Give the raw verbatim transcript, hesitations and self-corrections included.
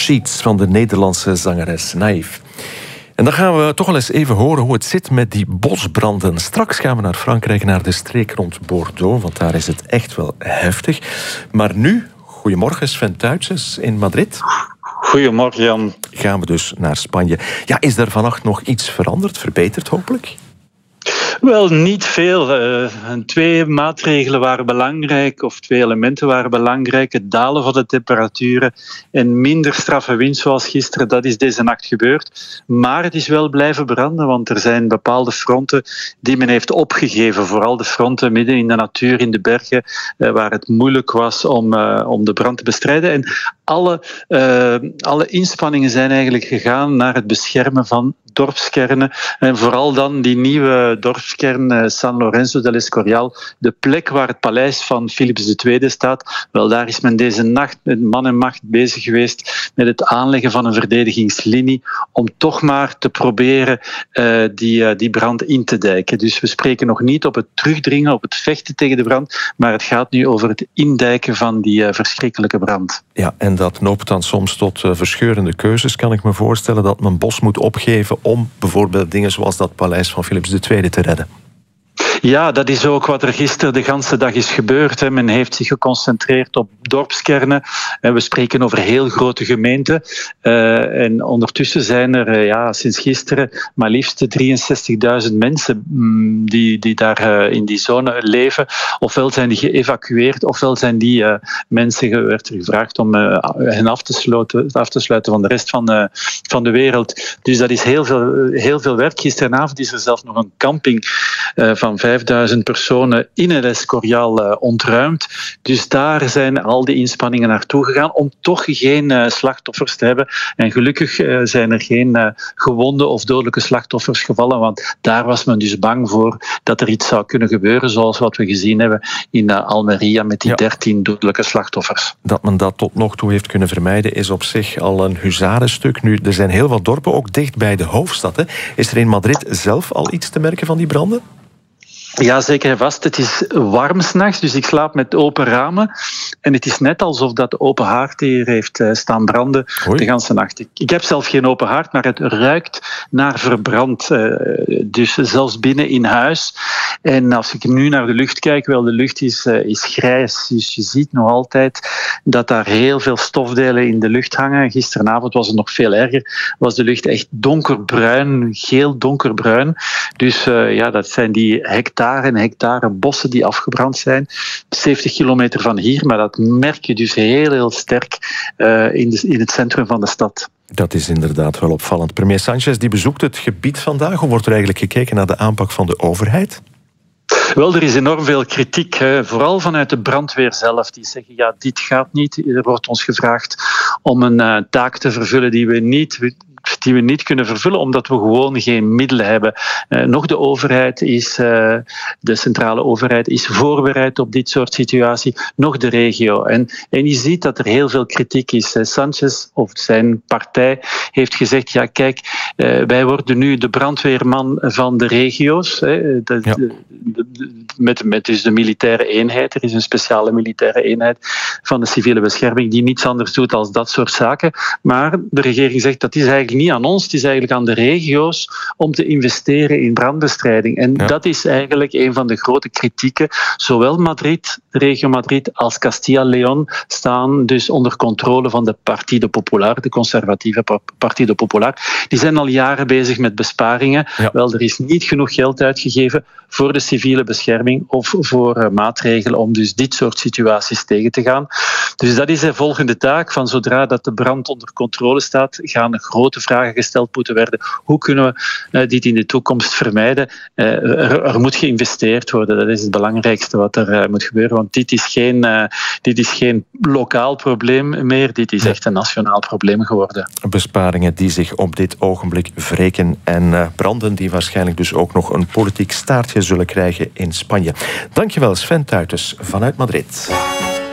Sheets van de Nederlandse zangeres Naïef. En dan gaan we toch wel eens even horen hoe het zit met die bosbranden. Straks gaan we naar Frankrijk, naar de streek rond Bordeaux, want daar is het echt wel heftig. Maar nu, goedemorgen Sven Tuitses in Madrid. Goedemorgen Jan. Gaan we dus naar Spanje. Ja, is er vannacht nog iets veranderd, verbeterd hopelijk? Wel, niet veel. Uh, twee maatregelen waren belangrijk, of twee elementen waren belangrijk. Het dalen van de temperaturen en minder straffe wind zoals gisteren, dat is deze nacht gebeurd. Maar het is wel blijven branden, want er zijn bepaalde fronten die men heeft opgegeven. Vooral de fronten midden in de natuur, in de bergen, uh, waar het moeilijk was om, uh, om de brand te bestrijden. En alle, uh, alle inspanningen zijn eigenlijk gegaan naar het beschermen van dorpskernen. En vooral dan die nieuwe dorpskern San Lorenzo del Escorial, de plek waar het paleis van Philips de Tweede staat. Wel, daar is men deze nacht met man en macht bezig geweest met het aanleggen van een verdedigingslinie om toch maar te proberen uh, die, uh, die brand in te dijken. Dus we spreken nog niet op het terugdringen, op het vechten tegen de brand, maar het gaat nu over het indijken van die uh, verschrikkelijke brand. Ja, en dat loopt dan soms tot uh, verscheurende keuzes, kan ik me voorstellen, dat men bos moet opgeven om bijvoorbeeld dingen zoals dat paleis van Philips de Tweede te redden. Ja, dat is ook wat er gisteren de ganse dag is gebeurd. Men heeft zich geconcentreerd op dorpskernen. We spreken over heel grote gemeenten. En ondertussen zijn er ja, sinds gisteren maar liefst drieënzestigduizend mensen die, die daar in die zone leven. Ofwel zijn die geëvacueerd, ofwel zijn die mensen, werd er gevraagd om hen af te sluiten, af te sluiten van de rest van de, van de wereld. Dus dat is heel veel, heel veel werk. Gisteravond is er zelfs nog een camping van vijfduizend personen in het Escorial uh, ontruimd. Dus daar zijn al die inspanningen naartoe gegaan om toch geen uh, slachtoffers te hebben. En gelukkig uh, zijn er geen uh, gewonde of dodelijke slachtoffers gevallen, want daar was men dus bang voor dat er iets zou kunnen gebeuren, zoals wat we gezien hebben in uh, Almeria met die ja. dertien dodelijke slachtoffers. Dat men dat tot nog toe heeft kunnen vermijden is op zich al een huzarenstuk. Nu, er zijn heel wat dorpen, ook dicht bij de hoofdstad. Hè. Is er in Madrid zelf al iets te merken van die branden? Ja, zeker en vast. Het is warm 's nachts, dus ik slaap met open ramen. En het is net alsof dat de open haard hier heeft staan branden Oei. de ganse nacht. Ik, ik heb zelf geen open haard, maar het ruikt naar verbrand. Uh, dus zelfs binnen in huis. En als ik nu naar de lucht kijk, wel, de lucht is, uh, is grijs. Dus je ziet nog altijd dat daar heel veel stofdelen in de lucht hangen. Gisteravond was het nog veel erger. Was de lucht echt donkerbruin, geel donkerbruin. Dus uh, ja, dat zijn die hectare en hectare bossen die afgebrand zijn. zeventig kilometer van hier, maar dat merk je dus heel, heel sterk uh, in, de, in het centrum van de stad. Dat is inderdaad wel opvallend. Premier Sánchez die bezoekt het gebied vandaag. Hoe wordt er eigenlijk gekeken naar de aanpak van de overheid? Wel, er is enorm veel kritiek, hè. Vooral vanuit de brandweer zelf. Die zeggen, ja, dit gaat niet. Er wordt ons gevraagd om een uh, taak te vervullen die we niet... die we niet kunnen vervullen, omdat we gewoon geen middelen hebben. Uh, nog de overheid is, uh, de centrale overheid is voorbereid op dit soort situatie, nog de regio. En, en je ziet dat er heel veel kritiek is. Uh, Sánchez, of zijn partij, heeft gezegd, ja kijk, uh, wij worden nu de brandweerman van de regio's. Hè, de, ja. de, de, de, met, met dus de militaire eenheid. Er is een speciale militaire eenheid van de civiele bescherming die niets anders doet dan dat soort zaken. Maar de regering zegt, dat is eigenlijk niet aan ons, het is eigenlijk aan de regio's om te investeren in brandbestrijding. En ja. dat is eigenlijk een van de grote kritieken. Zowel Madrid, de regio Madrid, als Castilla-León staan dus onder controle van de Partido Popular, de conservatieve Partido Popular. Die zijn al jaren bezig met besparingen. Ja. Wel, er is niet genoeg geld uitgegeven voor de civiele bescherming of voor uh, maatregelen om dus dit soort situaties tegen te gaan. Dus dat is de volgende taak. Van zodra dat de brand onder controle staat, gaan er grote vragen gesteld moeten worden. Hoe kunnen we uh, dit in de toekomst vermijden? Uh, er, er moet geïnvesteerd worden. Dat is het belangrijkste wat er uh, moet gebeuren. Want dit is geen, uh, dit is geen lokaal probleem meer. Dit is echt een nationaal probleem geworden. Besparingen die zich op dit ogenblik wreken en uh, branden die waarschijnlijk dus ook nog een politiek staartje zullen krijgen in Spanje. Dankjewel Sven Tuitses vanuit Madrid.